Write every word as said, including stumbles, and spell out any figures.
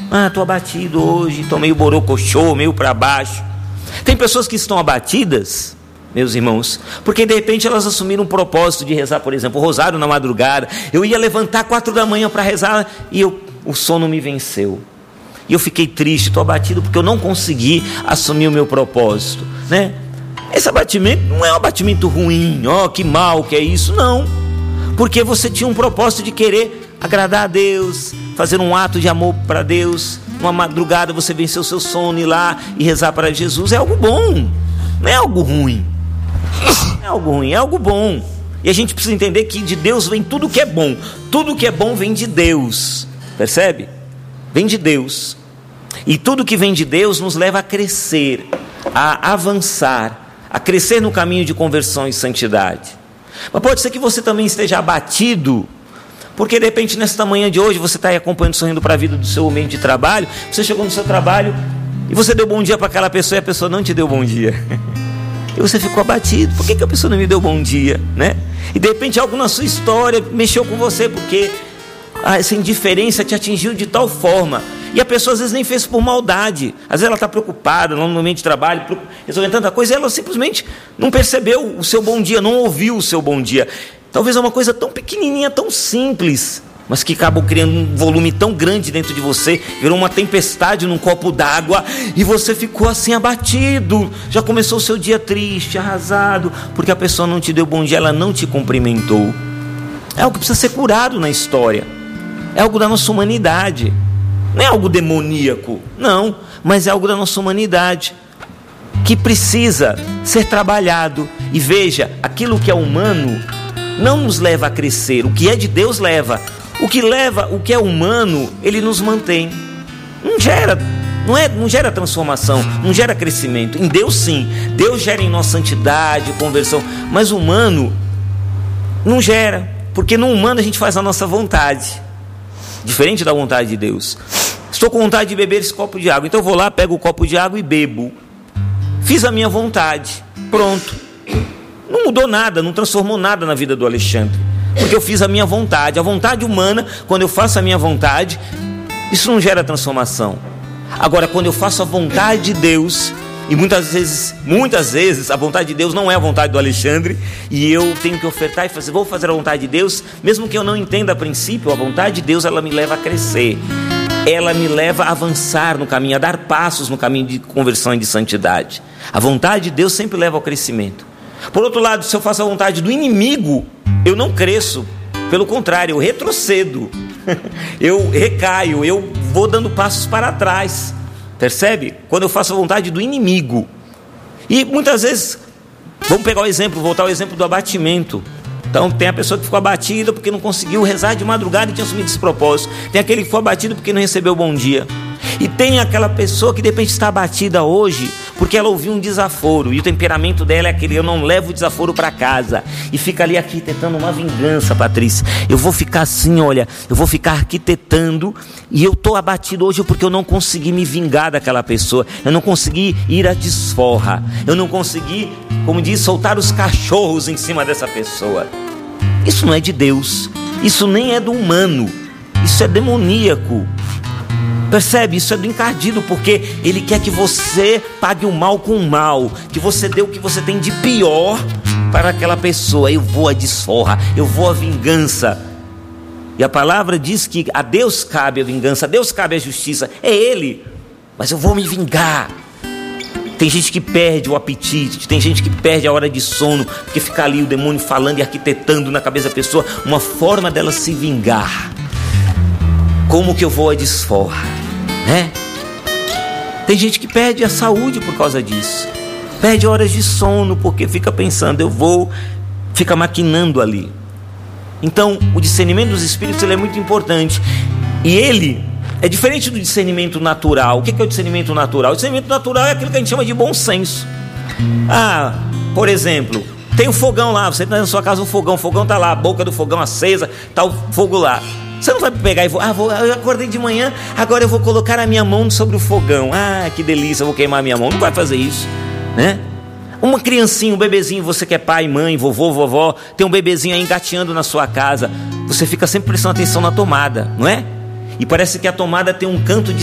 Ah, estou abatido hoje, estou meio borocochô, meio para baixo. Tem pessoas que estão abatidas, meus irmãos, porque de repente elas assumiram um propósito de rezar, por exemplo, o rosário na madrugada. Eu ia levantar quatro da manhã para rezar e eu, o sono me venceu. E eu fiquei triste, estou abatido porque eu não consegui assumir o meu propósito, né? Esse abatimento não é um abatimento ruim, ó, oh, que mal que é isso, não. Porque você tinha um propósito de querer agradar a Deus, fazer um ato de amor para Deus. Uma madrugada você venceu o seu sono, ir lá e rezar para Jesus. É algo bom, não é algo ruim. É algo ruim, é algo bom. E a gente precisa entender que de Deus vem tudo que é bom. Tudo que é bom vem de Deus, percebe? Vem de Deus. E tudo que vem de Deus nos leva a crescer, a avançar, a crescer no caminho de conversão e santidade. Mas pode ser que você também esteja abatido, porque de repente nesta manhã de hoje você está aí acompanhando, sorrindo para a vida do seu ambiente de trabalho. Você chegou no seu trabalho e você deu bom dia para aquela pessoa e a pessoa não te deu bom dia. E você ficou abatido. Por que, que a pessoa não me deu bom dia, né? E de repente algo na sua história mexeu com você, porque essa indiferença te atingiu de tal forma. E a pessoa às vezes nem fez por maldade. Às vezes ela está preocupada no momento de trabalho, resolvendo tanta coisa, e ela simplesmente não percebeu o seu bom dia, não ouviu o seu bom dia. Talvez é uma coisa tão pequenininha, tão simples, mas que acabou criando um volume tão grande dentro de você, virou uma tempestade num copo d'água, e você ficou assim abatido. Já começou o seu dia triste, arrasado, porque a pessoa não te deu bom dia, ela não te cumprimentou. É algo que precisa ser curado na história. É algo da nossa humanidade. Não é algo demoníaco, não, mas é algo da nossa humanidade, que precisa ser trabalhado. E veja, aquilo que é humano não nos leva a crescer. O que é de Deus leva. O que leva, o que é humano, ele nos mantém. Não gera, não é, não gera transformação, não gera crescimento. Em Deus sim, Deus gera em nós santidade, conversão, mas o humano não gera, porque no humano a gente faz a nossa vontade, diferente da vontade de Deus. Estou com vontade de beber esse copo de água, então eu vou lá, pego o copo de água e bebo. Fiz a minha vontade, pronto. Não mudou nada, não transformou nada na vida do Alexandre, porque eu fiz a minha vontade. A vontade humana, quando eu faço a minha vontade, isso não gera transformação. Agora, quando eu faço a vontade de Deus, e muitas vezes, muitas vezes a vontade de Deus não é a vontade do Alexandre, e eu tenho que ofertar e fazer, vou fazer a vontade de Deus, mesmo que eu não entenda a princípio, a vontade de Deus, ela me leva a crescer, ela me leva a avançar no caminho, a dar passos no caminho de conversão e de santidade. A vontade de Deus sempre leva ao crescimento. Por outro lado, se eu faço a vontade do inimigo, eu não cresço, pelo contrário, eu retrocedo, eu recaio, eu vou dando passos para trás, percebe? Quando eu faço a vontade do inimigo. E muitas vezes, vamos pegar o exemplo, voltar ao exemplo do abatimento. Então tem a pessoa que ficou abatida porque não conseguiu rezar de madrugada e tinha assumido esse propósito. Tem aquele que ficou abatido porque não recebeu o bom dia. E tem aquela pessoa que de repente está abatida hoje porque ela ouviu um desaforo, e o temperamento dela é aquele: eu não levo o desaforo para casa, e fica ali arquitetando uma vingança. Patrícia, eu vou ficar assim, olha, eu vou ficar arquitetando, e eu estou abatido hoje porque eu não consegui me vingar daquela pessoa, eu não consegui ir à desforra, eu não consegui, como diz, soltar os cachorros em cima dessa pessoa. Isso não é de Deus, isso nem é do humano, isso é demoníaco. Percebe? Isso é do encardido, porque ele quer que você pague o mal com o mal, que você dê o que você tem de pior para aquela pessoa. Eu vou à desforra, eu vou à vingança. E a palavra diz que a Deus cabe a vingança, a Deus cabe a justiça, é Ele, mas eu vou me vingar. Tem gente que perde o apetite, tem gente que perde a hora de sono, porque fica ali o demônio falando e arquitetando na cabeça da pessoa uma forma dela se vingar. Como que eu vou à desforra, né? Tem gente que perde a saúde por causa disso, perde horas de sono porque fica pensando, eu vou, fica maquinando ali. Então o discernimento dos espíritos, ele é muito importante, e ele é diferente do discernimento natural. O que é o discernimento natural? O discernimento natural é aquilo que a gente chama de bom senso. Ah, por exemplo, tem um fogão lá, você está na sua casa, um fogão, o fogão está lá, a boca do fogão acesa, está o fogo lá. Você não vai pegar e vou, ah, vou, eu acordei de manhã, agora eu vou colocar a minha mão sobre o fogão. Ah, que delícia, eu vou queimar a minha mão. Não vai fazer isso, né? Uma criancinha, um bebezinho, você que é pai, mãe, vovô, vovó, tem um bebezinho aí engateando na sua casa, você fica sempre prestando atenção na tomada, não é? E parece que a tomada tem um canto de